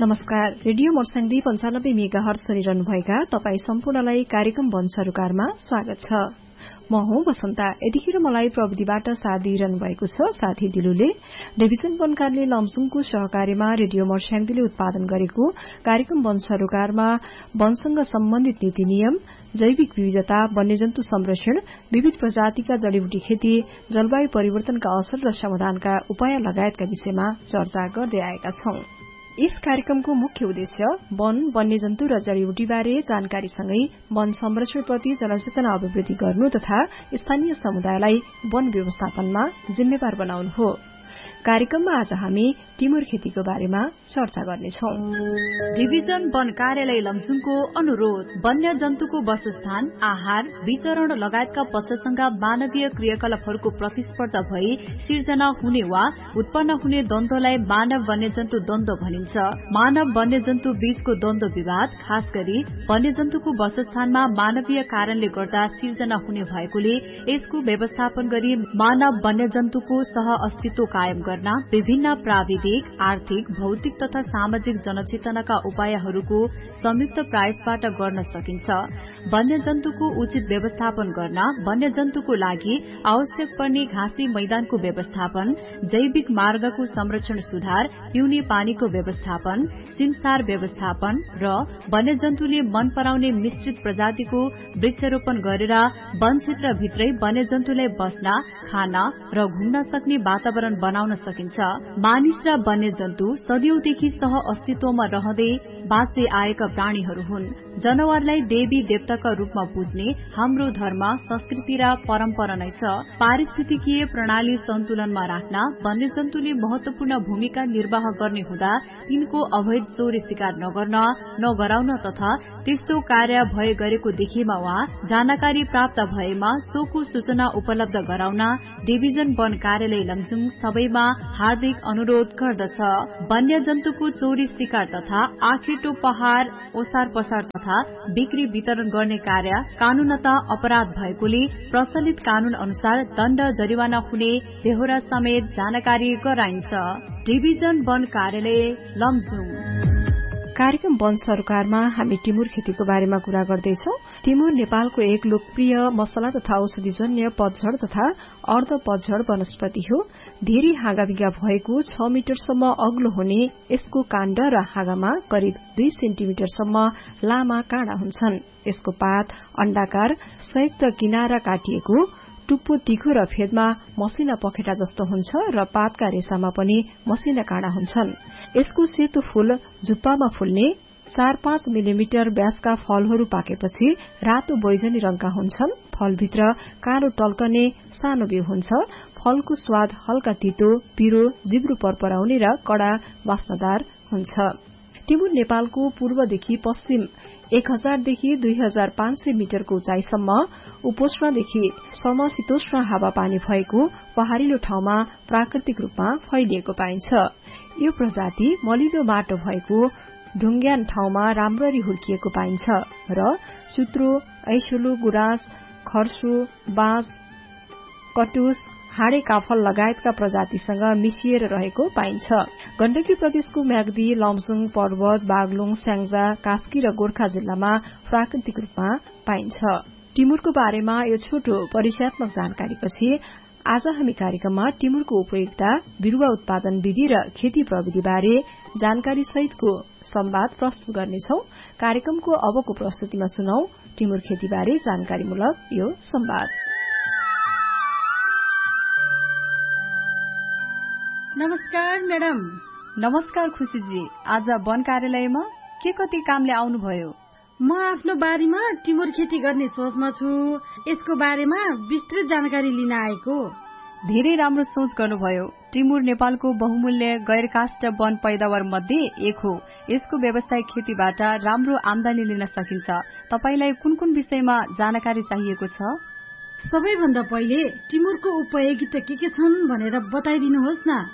नमस्कार। Radio मोर्साङदी 95 megahertz सुनिरहनुभएका तपाई सम्पूर्णलाई कार्यक्रम वन सरोकारमा स्वागत छ। म हुँ वसन्ता। यतिखेर मलाई प्रविधिबाट साथ दिइरहनु भएको छ साथी दिलुले। डिभिजन वन कार्यालय लमजुङको सहकार्यमा रेडियो मोर्साङदीले उत्पादन गरेको कार्यक्रम वन सरोकारमा वनसँग सम्बन्धित नीति नियम, जैविक विविधता, वन्यजन्तु संरक्षण, विविध प्रजातिका जड़ीबुटी खेती, जलवायु परिवर्तनका असर र समाधानका उपाय लगायतका विषयमा चर्चा गर्दै आएका छौं। यस कार्यक्रमको मुख्य उद्देश्य वन, वन्यजन्तु र जड़ीबुटीबारे जानकारीसँगै वन संरक्षणप्रति जनचेतना अभिवृद्धि गर्नु तथा स्थानीय समुदायलाई वन व्यवस्थापनमा जिम्मेवार बनाउनु हो। कार्यक्रममा आज हामी टिमुर खेतीको बारेमा चर्चा गर्नेछौं। डिभिजन वन कार्यालय लमजुङको अनुरोध वन्य जन्तुको वासस्थान, आहार, विचरण लगायतका पक्षसँग मानवीय क्रियाकलापहरूको प्रतिस्पर्धा भई सिर्जना हुने वा उत्पन्न हुने द्वन्द्वलाई मानव वन्यजन्तु द्वन्द्व भनिन्छ। मानव वन्यजन्तु बीचको द्वन्द्व विवाद खास गरी वन्यजन्तुको वासस्थानमा मानवीय कारणले गर्दा सिर्जना हुने भएकोले यसको व्यवस्थापन गरी मानव वन्यजन्तुको सह अस्तित्व कायम गर्न विभिन्न प्राविधिक, आर्थिक, भौतिक तथा सामाजिक जनचेतनाका उपायहरूको संयुक्त प्रयासबाट गर्न सकिन्छ। वन्यजन्तुको उचित व्यवस्थापन गर्न वन्यजन्तुको लागि आवश्यक पर्ने घाँसी मैदानको व्यवस्थापन, जैविक मार्गको संरक्षण सुधार, पिउने पानीको व्यवस्थापन, सिमसार व्यवस्थापन र वन्यजन्तुले मन पराउने मिश्रित प्रजातिको वृक्षारोपण गरेर वन क्षेत्रभित्रै वन्यजन्तुलाई बस्न, खान र घुम्न सक्ने वातावरण बनाउन सकिन्छ। मानिस र वन्यजन्तु सदियौंदेखि सह अस्तित्वमा रहँदै बाँच्दै आएका प्राणीहरू हुन्। जनावरलाई देवी देवताका रूपमा पुज्ने हाम्रो धर्म, संस्कृति र परम्परा नै छ। पारिस्थितिकीय प्रणाली सन्तुलनमा राख्न वन्यजन्तुले महत्वपूर्ण भूमिका निर्वाह गर्ने हुँदा तिनको अवैध चोरी शिकार नगर्न, नगराउन तथा त्यस्तो कार्य भए गरेको देखेमा वा जानकारी प्राप्त भएमा सोको सूचना उपलब्ध गराउन डिभिजन वन कार्यालय लमजुङ सबैमा हार्दिक अनुरोध गर्दछ। वन्यजन्तुको चोरी शिकार तथा आखेटो पहाड़, ओसार पसार तथा बिक्री वितरण गर्ने कार्य कानूनत अपराध भएकोले प्रचलित कानून अनुसार दण्ड जरिवाना हुने बेहोरा समेत जानकारी गराइन्छ। डिभिजन वन कार्यालय लमजुङ। कार्यक्रम वन सरोकारमा हामी टिमुर खेतीको बारेमा कुरा गर्दैछौं। टिमुर नेपालको एक लोकप्रिय मसला तथा औषधिजन्य पतझड़ तथा अर्ध पतझड़ वनस्पति हो। धेरै हाँगाबिगा भएको 6 मिटरसम्म अग्लो हुने यसको काण्ड र हाँगामा करिब 2 सेन्टिमिटरसम्म लामा काँडा हुन्छन्। यसको पात अण्डाकार, संयुक्त किनारा काटिएको, टुप्पो तीखो र फेदमा मसिना पखेटा जस्तो हुन्छ र पातका रेसामा पनि मसिना काँडा हुन्छन्। यसको सेतो फूल झुप्पामा फुल्ने 4-5 मिलिमिटर व्यासका फलहरू पाकेपछि रातो बैजनी रंगका हुन्छन्। फलभित्र कालो टल्कने सानो बिउ हुन्छ। फलको स्वाद हल्का तीतो, पिरो, जिब्रो परपराउने र कडा वास्नादार हुन्छ। टिमुर नेपालको पूर्वदेखि पश्चिम 1000 देखि 2500 मिटरको उचाइसम्म उपोष्णदेखि समशीतोष्ण हावापानी भएको पहाड़िलो ठाउँमा प्राकृतिक रूपमा फैलिएको पाइन्छ। यो प्रजाति मलिलो माटो भएको ढुङ्ग्यान ठाउँमा राम्ररी हुर्किएको पाइन्छ र सुत्रो, ऐसोलो, गुराँस, खर्सो, बाँस, कटुस, हाडे काफल लगायतका प्रजातिसँग मिसिएर रहेको पाइन्छ। गण्डकी प्रदेशको म्याग्दी, लमजुङ, पर्वत, बागलुङ, स्याङ्जा, कास्की र गोर्खा जिल्लामा प्राकृतिक रूपमा पाइन्छ। टिमुरको बारेमा यो छोटो परिचयात्मक जानकारीपछि आज हामी कार्यक्रममा टिमुरको उपयोगिता, बिरूवा उत्पादन विधि र खेती प्रविधि बारे जानकारी सहितको संवाद प्रस्तुत गर्नेछौं। कार्यक्रमको अबको प्रस्तुतिमा सुनौ टिमुर खेतीबारे जानकारीमूलक यो संवाद। नमस्कार मैडम। नमस्कार खुशीजी। आज वन कार्यालयमा के कति कामले आउनुभयो? म आफ्नो बारीमा टिमुर खेती गर्ने सोचमा छु। यसको बारेमा विस्तृत जानकारी लिन आएको। धेरै राम्रो सोच गर्नुभयो। टिमुर नेपालको बहुमूल्य गैरकाष्ठ वन पैदावार मध्ये एक हो। यसको व्यावसायिक खेतीबाट राम्रो आमदानी लिन सकिन्छ। तपाईलाई कुन कुन विषयमा जानकारी चाहिएको छ? सबैभन्दा पहिले टिमुरको उपयोगिता के छन् भनेर बताइदिनुहोस् न।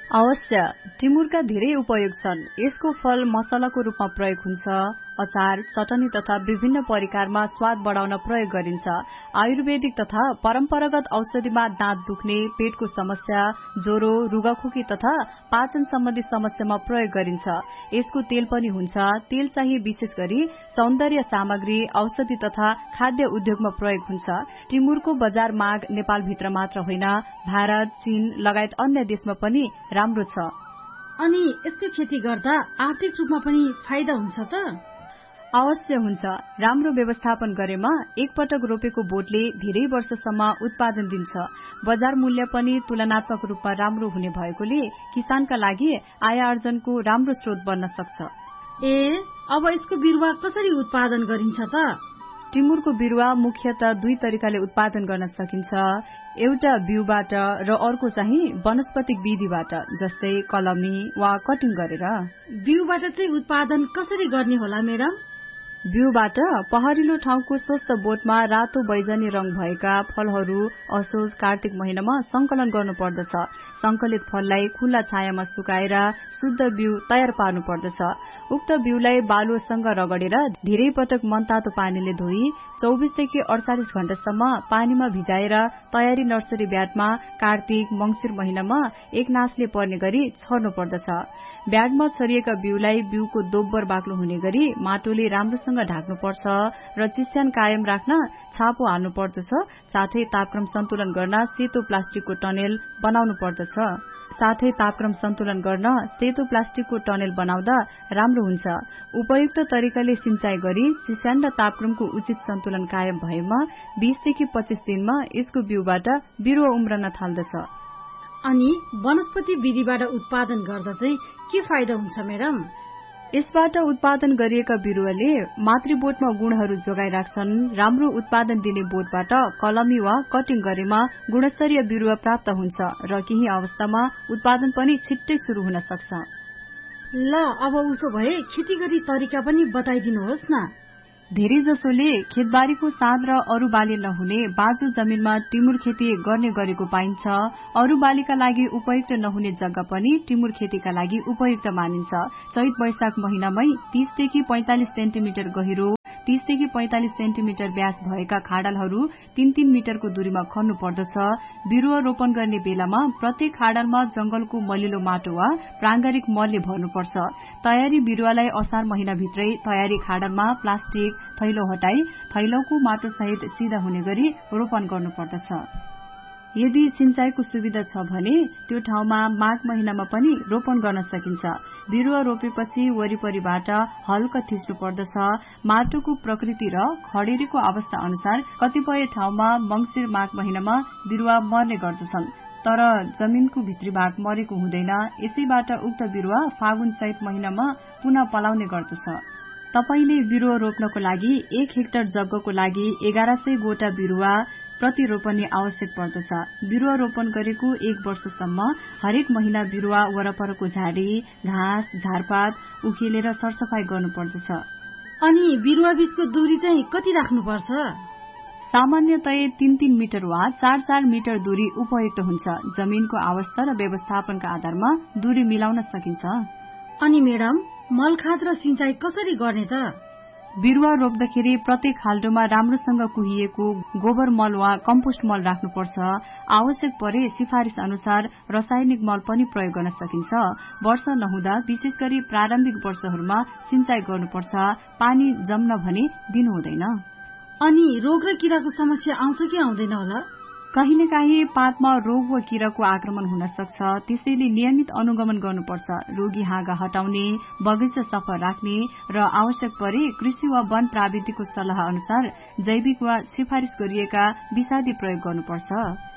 अवश्य, टिमुरका धेरै उपयोग छन्। यसको फल मसलाको रूपमा प्रयोग हुन्छ, अचार, चटनी तथा विभिन्न परिकारमा स्वाद बढ़ाउन प्रयोग गरिन्छ। आयुर्वेदिक तथा परम्परागत औषधिमा दाँत दुख्ने, पेटको समस्या, ज्वरो, रुगाखोकी तथा पाचन सम्बन्धी समस्यामा प्रयोग गरिन्छ। यसको तेल पनि हुन्छ। तेल चाहिँ विशेष गरी सौन्दर्य सामग्री, औषधि तथा खाद्य उद्योगमा प्रयोग हुन्छ। टिमुरको बजार माग नेपालभित्र मात्र होइन, भारत, चीन लगायत अन्य देशमा पनि राम्रो छ। अनि यसको खेती गर्दा आर्थिक रूपमा पनि फाइदा हुन्छ त? अवश्य हुन्छ। राम्रो व्यवस्थापन गरेमा एकपटक रोपेको बोटले धेरै वर्षसम्म उत्पादन दिन्छ। बजार मूल्य पनि तुलनात्मक रूपमा राम्रो हुने भएकोले किसानका लागि आय आर्जनको राम्रो स्रोत बन्न सक्छ। अब यसको बिरुवा कसरी उत्पादन गरिन्छ त? टिमुरको बिरुवा मुख्यतः दुई तरिकाले उत्पादन गर्न सकिन्छ। एउटा बिउबाट र अर्को चाहिँ वनस्पतिक विधिबाट, जस्तै कलमी वा कटिङ गरेर। बिउबाट चाहिँ उत्पादन कसरी गर्ने होला मेडम? बिउबाट पहाडिलो ठाउँको स्वस्थ बोटमा रातो बैजनी रंग भएका फलहरू असोज कार्तिक महिनामा संकलन गर्नुपर्दछ। संकलित फललाई खुल्ला छायामा सुकाएर शुद्ध बिउ तयार पार्नु पर्दछ। उक्त बिउलाई बालुवासँग रगडेर धेरै पटक मनतातो पानीले धोई 24 देखि 48 घण्टासम्म पानीमा भिजाएर तयारी नर्सरी ब्याडमा कार्तिक मंसिर महिनामा एक नासले पर्ने गरी छर्नु पर्दछ। ब्याडमा छरिएका बिउलाई बिउको दोब्बर बाक्लो हुने गरी माटोले राम्रोसँग ढाक्नुपर्छ र चिस्यान कायम राख्न छापो हाल्नु पर्दछ। साथै तापक्रम सन्तुलन गर्न सेतो प्लास्टिकको टनेल बनाउनु पर्दछ। बनाउँदा राम्रो हुन्छ। उपयुक्त तरिकाले सिंचाई गरी चिस्यान र तापक्रमको उचित सन्तुलन कायम भएमा 20 देखि 25 दिनमा यसको बिउबाट बिरुवा उम्रन थाल्दछ। अनि वनस्पति विधिबाट उत्पादन गर्दा चाहिँ के फाइदा हुन्छ मेडम? यसबाट उत्पादन गरिएका बिरुवाले मातृबोटमा गुणहरू जोगाइराख्छन्। राम्रो उत्पादन दिने बोटबाट कलमी वा कटिङ गरेमा गुणस्तरीय बिरुवा प्राप्त हुन्छ र केही अवस्थामा उत्पादन पनि छिट्टै शुरू हुन सक्छ। ल अब उसो भए खेती गर्ने तरिका पनि बताइदिनुहोस् न। धेरै जसोले खेतबारीको साँध र अरू बाली नहुने बाजु जमिनमा टिमुर खेती गर्ने गरेको पाइन्छ। अरू बालीका लागि उपयुक्त नहुने जग्गा पनि टिमुर खेतीका लागि उपयुक्त मानिन्छ। चैत वैशाख महिनामै 30 देखि 45 सेन्टिमिटर गहिरो, 30 देखि 45 सेन्टिमिटर व्यास भएका खाडलहरू 3-3 मिटरको दूरीमा खन्नु पर्दछ। बिरुवा रोपन गर्ने बेलामा प्रत्येक खाडलमा जंगलको मलिलो माटो वा प्रांगारिक मलले भर्नुपर्छ। तयारी बिरुवालाई असार महिनाभित्रै तयारी खाडलमा प्लास्टिक थैलो हटाई थैलोको माटो सहित सिधा हुने गरी रोपन गर्नुपर्दछ। यदि सिंचाईको सुविधा छ भने त्यो ठाउँमा माघ महिनामा पनि रोपन गर्न सकिन्छ। बिरुवा रोपेपछि वरिपरिबाट हल्का थिच्नु पर्दछ। माटोको प्रकृति र खडेरीको अवस्था अनुसार कतिपय ठाउँमा मंसिर माघ महिनामा बिरुवा मर्ने गर्दछन्, तर जमिनको भित्री भाग मरेको हुँदैन। यसैबाट उक्त बिरुवा फागुन चैत महिनामा पुनः पलाउने गर्दछ। तपाईले बिरुवा रोप्नको लागि 1 हेक्टर जग्गाको लागि 1100 गोटा बिरुवा प्रति रोपनी आवश्यक पर्दछ। बिरुवा रोपन गरेको 1 वर्षसम्म हरेक महिना बिरुवा वरपरको झाडी, घाँस, झारपात उखेलेर सरसफाई गर्नुपर्दछ। अनि बिरुवा बीचको दूरी चाहिँ कति राख्नुपर्छ? सामान्यतया 3-3 मिटर वा 4-4 मिटर दूरी उपयुक्त हुन्छ। जमिनको अवस्था र व्यवस्थापनका आधारमा दूरी मिलाउन सकिन्छ। अनि मेडम मलखाद र सिंचाई कसरी गर्ने त? बिरुवा रोप्दाखेरि प्रत्येक खाल्डोमा राम्रोसँग कुहिएको गोबर मल वा कम्पोस्ट मल राख्नुपर्छ। आवश्यक परे सिफारिश अनुसार रासायनिक मल पनि प्रयोग गर्न सकिन्छ। वर्षा नहुँदा विशेष गरी प्रारम्भिक वर्षहरूमा सिंचाई गर्नुपर्छ। पानी जम्न भने दिनु हुँदैन। अनि रोग र किराको समस्या आउँछ कि आउँदैन होला? कहिले काहीँ पातमा रोग वा किराको आक्रमण हुन सक्छ। त्यसैले नियमित अनुगमन गर्नुपर्छ। रोगी हाँगा हटाउने, बगैँचा सफा राख्ने र आवश्यक परे कृषि वा वन प्राविधिकको सल्लाह अनुसार जैविक वा सिफारिश गरिएका विषादी प्रयोग गर्नुपर्छ।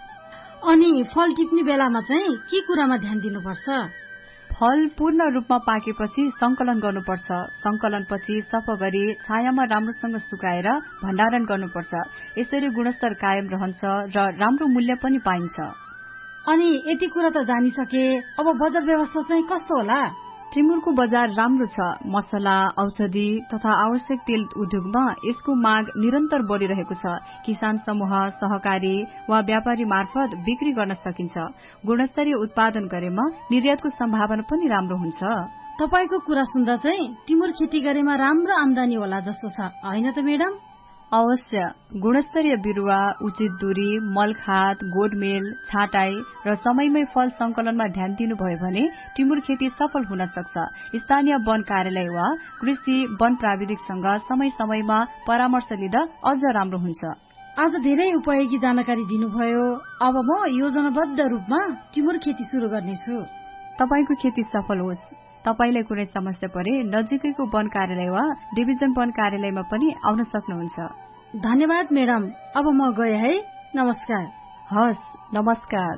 अनि फल टिप्ने बेलामा चाहिँ के कुरामा ध्यान दिनुपर्छ? फल पूर्ण रूपमा पाकेपछि संकलन गर्नुपर्छ। संकलनपछि सफा गरी छायामा राम्रोसँग सुकाएर भण्डारण गर्नुपर्छ। यसरी गुणस्तर कायम रहन्छ र राम्रो मूल्य पनि पाइन्छ। अनि यति कुरा त जानिसके, अब बजार व्यवस्था चाहिँ कस्तो होला? टिमुरको बजार राम्रो छ। मसला, औषधि तथा आवश्यक तेल उद्योगमा यसको माग निरन्तर बढ़िरहेको छ। किसान समूह, सहकारी वा व्यापारी मार्फत बिक्री गर्न सकिन्छ। गुणस्तरीय उत्पादन गरेमा निर्यातको सम्भावना पनि राम्रो हुन्छ। तपाईको कुरा सुन्दा चाहिँ टिमुर खेती गरेमा राम्रो आमदानी होला जस्तो छ, हैन त मेडम? अवश्य। गुणस्तरीय बिरुवा, उचित दूरी, मलखाद, गोडमेल, छाटाई र समयमै फल संकलनमा ध्यान दिनुभयो भने टिमुर खेती सफल हुन सक्छ। स्थानीय वन कार्यालय वा कृषि वन प्राविधिकसँग समय समयमा परामर्श लिँदा अझ राम्रो हुन्छ। आज धेरै उपयोगी जानकारी दिनुभयो। अब म योजनाबद्ध रूपमा टिमुर खेती शुरू गर्नेछु। तपाईको खेती सफल होस्। तपाईलाई कुनै समस्या परे नजिकैको वन कार्यालय वा डिभिजन वन कार्यालयमा पनि आउन सक्नुहुन्छ। धन्यवाद मेडम। अब म गए है। नमस्कार। हस्, नमस्कार।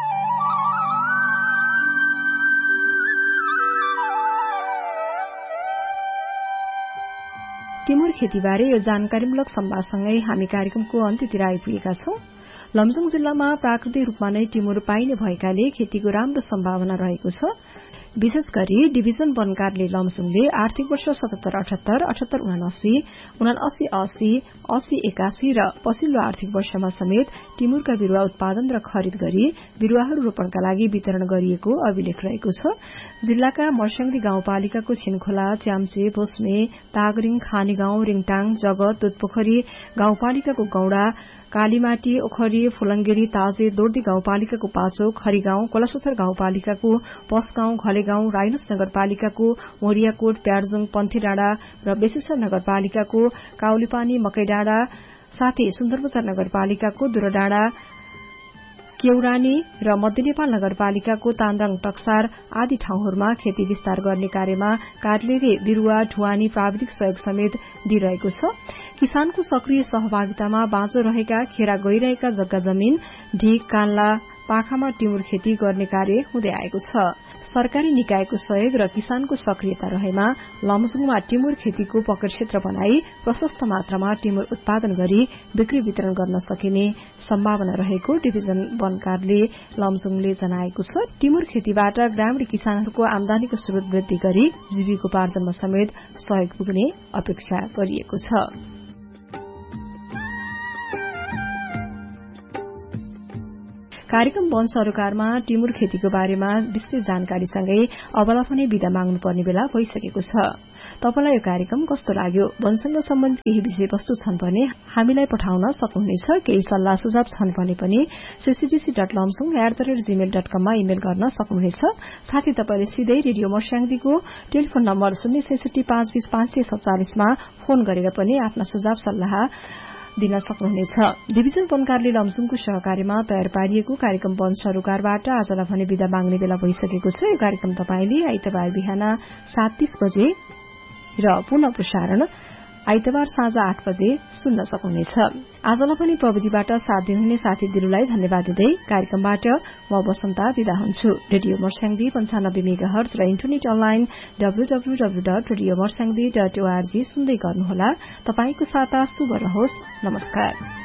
टिमुर खेतीबारे यो जानकारीमूलक सम्वादसँगै हामी कार्यक्रमको अन्त्यतिर आइपुगेका छौं। लमजुङ जिल्लामा प्राकृतिक रूपमा नै टिमुर पाइने भएकाले खेतीको राम्रो सम्भावना रहेको छ। विशेष गरी डिभिजन वन कार्यालय लमजुङले आर्थिक वर्ष 77-78, 78-79, 79-80, 80-81 र पछिल्लो आर्थिक वर्षमा समेत टिमुरका बिरूवा उत्पादन र खरिद गरी बिरूवाहरू रोपणका लागि वितरण गरिएको अभिलेख रहेको छ। जिल्लाका मर्स्याङदी गाउँपालिकाको छिनखोला, च्याम्चे, बोस्ने, तागरिङ, खानीगाउँ, रिङटाङ, जगत, दुधपोखरी गाउँपालिकाको गौडा, कालीमाटी, ओखरी, फुलंगेरी, ताजे, दोर्दी गाउँपालिकाको पाचो, खरीगाउँ, कोलासोथर गाउँपालिकाको पसगाउँ, घलेगाउँ, राइनस नगरपालिकाको मोरियाकोट, प्यार्जुङ, पन्थीडाँडा र बेसेसर नगरपालिकाको काउलीपानी, मकैडाँडा साथै सुन्दरबजार नगरपालिकाको दुरडाँडा, केउरानी र मध्य नेपाल नगरपालिकाको तान्द्राङ, टक्सार आदि ठाउँहरूमा खेती विस्तार गर्ने कार्यमा कार्यालयले बिरूवा, ढुवानी, प्राविधिक सहयोग समेत दिइरहेको छ। किसानको सक्रिय सहभागितामा बाँझो रहेका, खेरा गइरहेका जग्गा जमीन, ढिक, कान्ला, पाखामा टिमुर खेती गर्ने कार्य हुँदै आएको छ। सरकारी निकायको सहयोग र किसानको सक्रियता रहेमा लमजुङमा टिमुर खेतीको पकड क्षेत्र बनाई प्रशस्त मात्रामा टिमुर उत्पादन गरी बिक्री वितरण गर्न सकिने सम्भावना रहेको डिभिजन वन कार्यालय लमजुङले जनाएको छ। टिमुर खेतीबाट ग्रामीण किसानहरूको आमदानीको स्रोत वृद्धि गरी जीविकोपार्जनमा समेत सहयोग पुग्ने अपेक्षा गरिएको छ। कार्यक्रम वन सरोकारमा टिमुर खेतीको बारेमा विस्तृत जानकारीसँगै अबला पनि बिदा माग्नुपर्ने बेला भइसकेको छ। तपाईलाई यो कार्यक्रम कस्तो लाग्यो? वनसँग सम्बन्धित केही विषयवस्तु छन् भने हामीलाई पठाउन सक्नुहुनेछ। केही सल्लाह सुझाव छन् भने पनि ccdc.lomsung@gmail.com मा इमेल गर्न सक्नुहुनेछ। साथै तपाईले सिधै रेडियो मर्स्याङदीको टेलिफोन नम्बर 0662520 मा फोन गरेर पनि आफ्ना सुझाव सल्लाह दिन सक्नुहुनेछ। डिभिजन वन कार्यालय लमजुङको सहकार्यमा तयार पारिएको कार्यक्रम वन सरोकारबाट आजलाई भने बिदा माग्ने बेला भइसकेको छ। यो कार्यक्रम तपाईले आइतबार बिहान 7:30 बजे र पुनः प्रसारण आइतबार साँझ 8 बजे सुन्न सक्नुहुनेछ। आजलाई पनि प्रविधिबाट साथ दिनुहुने साथी दिलुलाई धन्यवाद दिँदै कार्यक्रमबाट म वसन्ता बिदा हुन्छु। रेडियो मर्स्याङदी 95 मेगाहर्ज र इन्टरनेट अनलाइन www.radiomarsangdi.org सुन्दै गर्नुहोला। तपाईको साता शुभ रहोस्। नमस्कार।